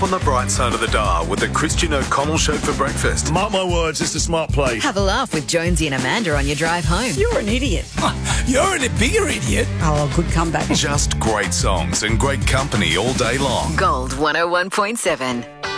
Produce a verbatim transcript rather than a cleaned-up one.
On the bright side of the dial with the Christian O'Connell Show for breakfast. Mark my words, it's a smart play. Have a laugh with Jonesy and Amanda on your drive home. You're an idiot. You're a bigger idiot. Oh, good comeback. Just great songs and great company all day long. Gold one oh one point seven.